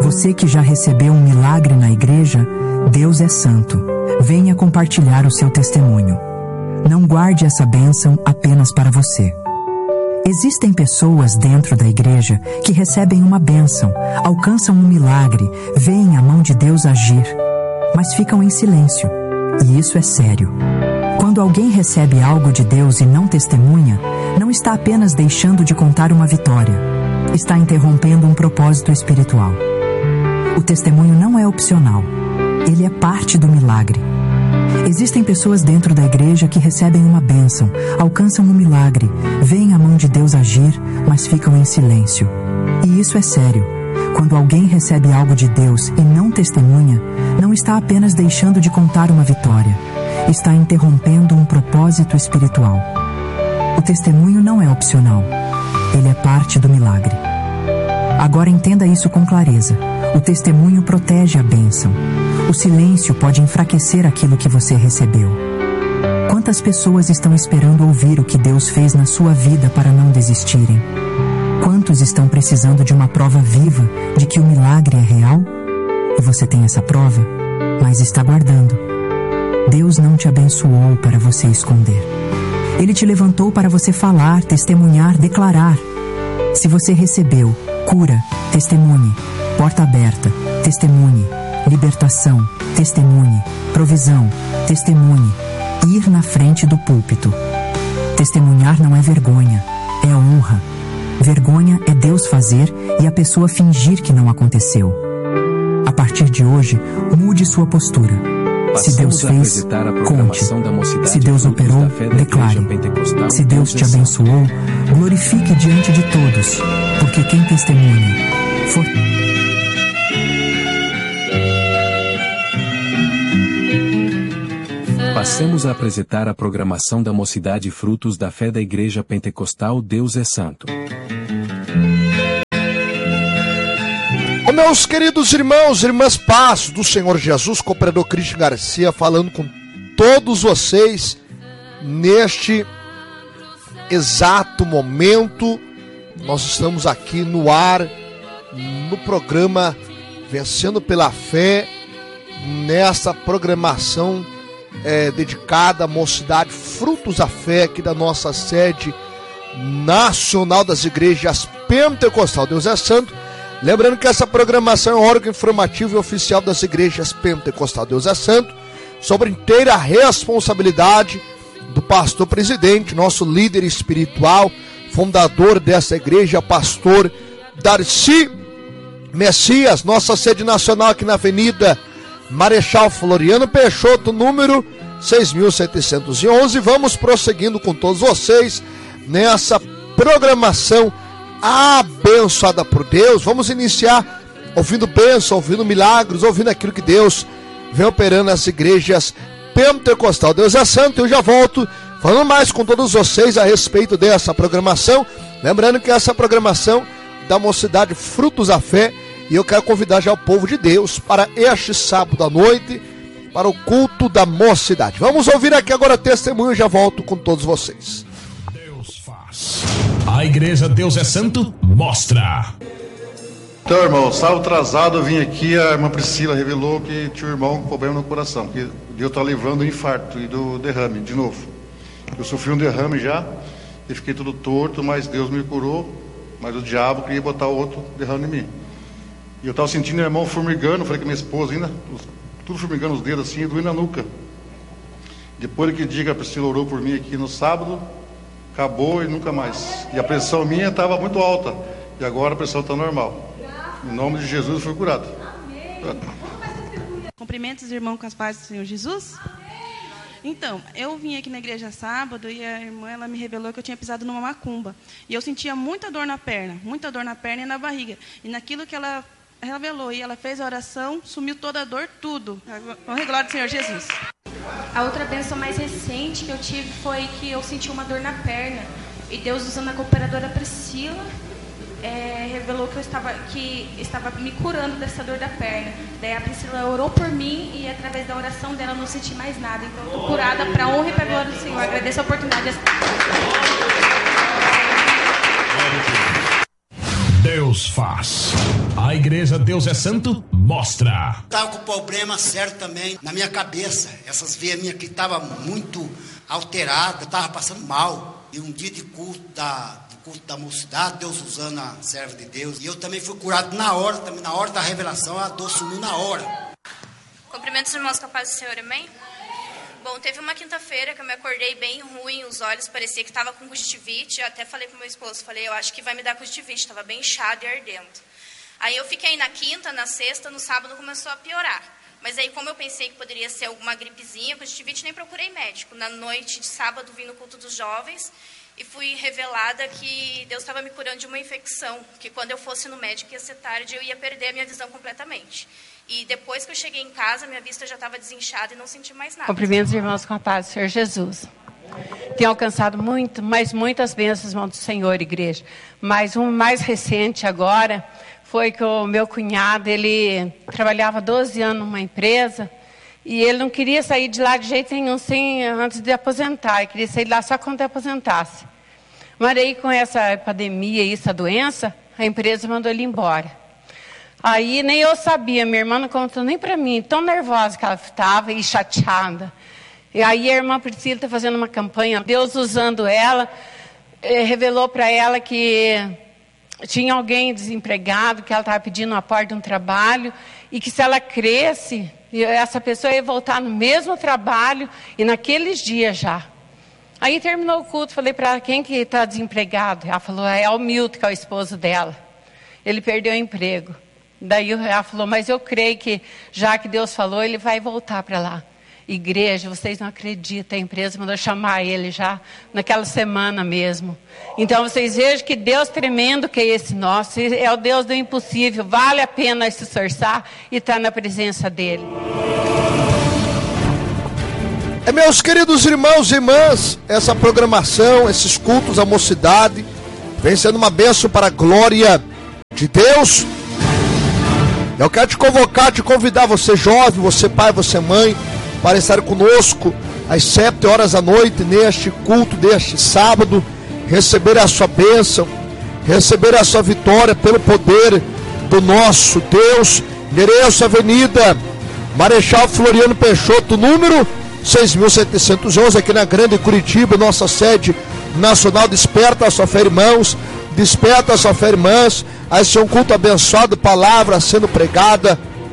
Você que já recebeu um milagre na igreja, Deus é santo. Venha compartilhar o seu testemunho. Não guarde essa bênção apenas para você. Existem pessoas dentro da igreja que recebem uma bênção, alcançam um milagre, veem a mão de Deus agir, mas ficam em silêncio. E isso é sério. Quando alguém recebe algo de Deus e não testemunha, não está apenas deixando de contar uma vitória, está interrompendo um propósito espiritual. O testemunho não é opcional, ele é parte do milagre. Existem pessoas dentro da igreja que recebem uma bênção, alcançam um milagre, veem a mão de Deus agir, mas ficam em silêncio. E isso é sério. Quando alguém recebe algo de Deus e não testemunha, não está apenas deixando de contar uma vitória, está interrompendo um propósito espiritual. O testemunho não é opcional, ele é parte do milagre. Agora entenda isso com clareza. O testemunho protege a bênção. O silêncio pode enfraquecer aquilo que você recebeu. Quantas pessoas estão esperando ouvir o que Deus fez na sua vida para não desistirem? Quantos estão precisando de uma prova viva de que o milagre é real? E você tem essa prova, mas está guardando. Deus não te abençoou para você esconder. Ele te levantou para você falar, testemunhar, declarar. Se você recebeu cura, testemunhe. Porta aberta, testemunhe. Libertação, testemunhe. Provisão, testemunhe. Ir na frente do púlpito. Testemunhar não é vergonha, é honra. Vergonha é Deus fazer e a pessoa fingir que não aconteceu. A partir de hoje, mude sua postura. Se Deus fez, conte. Se Deus operou, declare. Se Deus te abençoou, glorifique diante de todos, porque quem testemunha for... Passemos a apresentar a programação da Mocidade Frutos da Fé da Igreja Pentecostal Deus é Santo. Meus queridos irmãos e irmãs, paz do Senhor Jesus, cooperador Cristian Garcia, falando com todos vocês neste exato momento. Nós estamos aqui no ar, no programa Vencendo pela Fé, nessa programação dedicada à Mocidade Frutos da Fé, aqui da nossa sede nacional das igrejas Pentecostal Deus é Santo. Lembrando que essa programação é um órgão informativo e oficial das igrejas Pentecostal Deus é Santo, sobre inteira responsabilidade do pastor presidente, nosso líder espiritual, fundador dessa igreja, pastor Darcy Messias, nossa sede nacional aqui na Avenida Marechal Floriano Peixoto, número 6.711. Vamos prosseguindo com todos vocês nessa programação abençoada por Deus. Vamos iniciar ouvindo bênção, ouvindo milagres, ouvindo aquilo que Deus vem operando nas igrejas Pentecostal Deus é Santo. Eu já volto falando mais com todos vocês a respeito dessa programação. Lembrando que essa programação da Mocidade Frutos da Fé, e eu quero convidar já o povo de Deus para este sábado à noite, para o culto da mocidade. Vamos ouvir aqui agora testemunho, já volto com todos vocês. Deus faz. A igreja Deus é Santo mostra. Então, irmão, sábado atrasado eu vim aqui, a irmã Priscila revelou que tinha um irmão com problema no coração, que Deus está livrando do infarto e do derrame, de novo. Eu sofri um derrame já, e fiquei tudo torto, mas Deus me curou, mas o diabo queria botar outro derrame em mim. E eu estava sentindo meu irmão formigando, falei com minha esposa ainda, tudo formigando os dedos assim, doendo na nuca. Depois daquele dia que a Priscila orou por mim aqui no sábado, acabou e nunca mais. E a pressão minha estava muito alta, e agora a pressão está normal. Em nome de Jesus eu fui curado. Cumprimentos os irmãos com as pazes do Senhor Jesus. Então, eu vim aqui na igreja sábado e a irmã ela me revelou que eu tinha pisado numa macumba. E eu sentia muita dor na perna e na barriga. E naquilo que ela revelou e ela fez a oração, sumiu toda a dor, tudo. Honra e glória do Senhor Jesus. A outra bênção mais recente que eu tive foi que eu senti uma dor na perna. E Deus, usando a cooperadora Priscila, revelou que estava me curando dessa dor da perna. Daí a Priscila orou por mim e através da oração dela eu não senti mais nada. Então eu estou curada para a honra e para a glória do Senhor. Agradeço a oportunidade. Deus faz. A Igreja Deus é Santo mostra. Estava com problema sério também na minha cabeça. Essas veias minhas aqui estavam muito alteradas, estava passando mal. E um dia de culto da mocidade, Deus usando a serva de Deus. E eu também fui curado na hora, também na hora da revelação, a dor sumiu na hora. Cumprimentos, irmãos, com a paz do Senhor, amém? Bom, teve uma quinta-feira que eu me acordei bem ruim, os olhos parecia que estava com conjuntivite. Eu até falei para o meu esposo, eu acho que vai me dar conjuntivite, estava bem inchado e ardendo. Aí eu fiquei na quinta, na sexta, no sábado começou a piorar. Mas aí, como eu pensei que poderia ser alguma gripezinha, conjuntivite, nem procurei médico. Na noite de sábado, vim no culto dos jovens e fui revelada que Deus estava me curando de uma infecção, que quando eu fosse no médico ia ser tarde, eu ia perder a minha visão completamente. E depois que eu cheguei em casa, minha vista já estava desinchada e não senti mais nada. Cumprimentos, irmãos, com a paz do Senhor Jesus. Tenho alcançado muitas bênçãos, irmãos do Senhor, igreja. Mas um mais recente agora foi que o meu cunhado, ele trabalhava 12 anos numa empresa e ele não queria sair de lá de jeito nenhum antes de aposentar. Ele queria sair de lá só quando aposentasse. Mas aí, com essa pandemia e essa doença, a empresa mandou ele embora. Aí nem eu sabia, minha irmã não contou nem para mim, tão nervosa que ela estava e chateada. E aí a irmã Priscila está fazendo uma campanha, Deus usando ela, revelou para ela que tinha alguém desempregado, que ela estava pedindo uma porta de um trabalho, e que se ela cresce, essa pessoa ia voltar no mesmo trabalho, e naqueles dias já. Aí terminou o culto, falei para ela, quem que está desempregado? Ela falou, é o Milton, que é o esposo dela. Ele perdeu o emprego. Daí ela falou, mas eu creio que, já que Deus falou, ele vai voltar para lá. Igreja, vocês não acreditam, a empresa mandou chamar ele já naquela semana mesmo. Então vocês vejam que Deus tremendo que é esse nosso, é o Deus do impossível, vale a pena se esforçar e estar na presença dele. Meus queridos irmãos e irmãs, essa programação, esses cultos à mocidade, vem sendo uma bênção para a glória de Deus. Eu quero te convocar, te convidar, você jovem, você pai, você mãe, para estar conosco às 7 horas da noite, neste culto deste sábado, receber a sua bênção, receber a sua vitória pelo poder do nosso Deus. Endereço, Avenida Marechal Floriano Peixoto, número 6.711, aqui na Grande Curitiba, nossa sede nacional. Desperta a sua fé, irmãos, desperta a sua fé, irmãs. Aí ser um culto abençoado, palavra sendo pregada,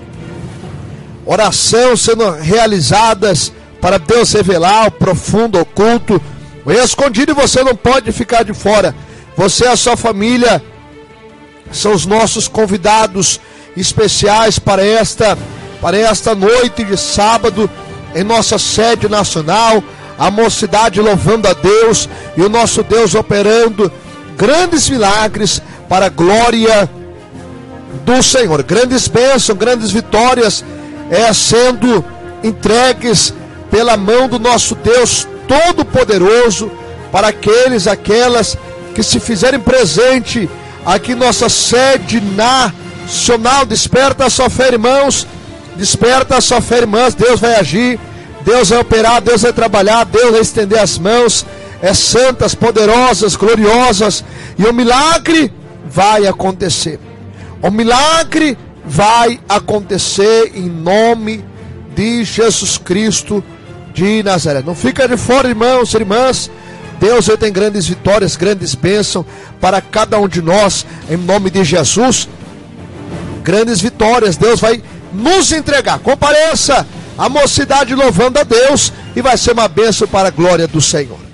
oração sendo realizadas para Deus revelar o profundo, oculto, o escondido, e você não pode ficar de fora. Você e a sua família são os nossos convidados especiais para esta noite de sábado, em nossa sede nacional, a mocidade louvando a Deus e o nosso Deus operando grandes milagres para a glória do Senhor. Grandes bênçãos, grandes vitórias sendo entregues pela mão do nosso Deus Todo-Poderoso para aquelas que se fizerem presente aqui em nossa sede nacional. Desperta a sua fé, irmãos, desperta a sua fé, irmãs. Deus vai agir, Deus vai operar, Deus vai trabalhar, Deus vai estender as mãos, santas, poderosas, gloriosas, e o milagre vai acontecer. O milagre vai acontecer em nome de Jesus Cristo de Nazaré. Não fica de fora, irmãos e irmãs. Deus tem grandes vitórias, grandes bênçãos para cada um de nós, em nome de Jesus. Grandes vitórias Deus vai nos entregar. Compareça a mocidade louvando a Deus, e vai ser uma bênção para a glória do Senhor.